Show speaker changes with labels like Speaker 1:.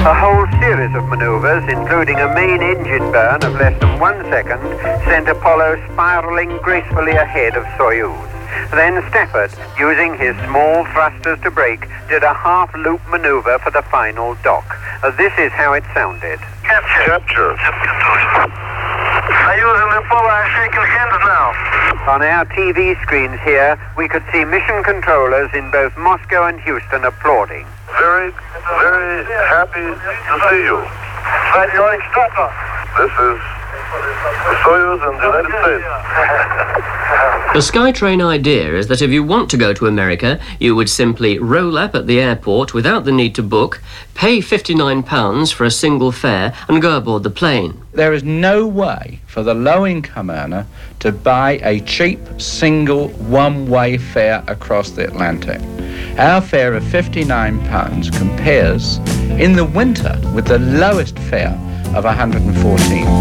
Speaker 1: A whole series of maneuvers, including a main engine burn of less than 1 second, sent Apollo spiraling gracefully ahead of Soyuz. Then Stafford, using his small thrusters to brake, did a half-loop maneuver for the final dock. This is how it sounded.
Speaker 2: Capture.
Speaker 3: I'm using the power shaking hands now.
Speaker 1: On our TV screens here, we could see mission controllers in both Moscow and Houston applauding.
Speaker 2: Very, very happy to see you. This is the Soyuz and the United States.
Speaker 4: The SkyTrain idea is that if you want to go to America, you would simply roll up at the airport without the need to book, pay £59 for a single fare and go aboard the plane.
Speaker 5: There is no way for the low-income earner to buy a cheap, single, one-way fare across the Atlantic. Our fare of £59 compares in the winter with the lowest fare of 114.